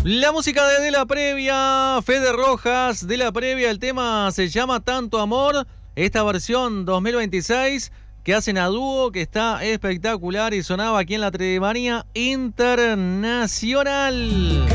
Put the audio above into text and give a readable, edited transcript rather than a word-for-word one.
La música de la Previa, Fede Rojas, de la Previa, el tema se llama Tanto Amor, esta versión 2026 que hacen a dúo, que está espectacular y sonaba aquí en la Tremanía Internacional.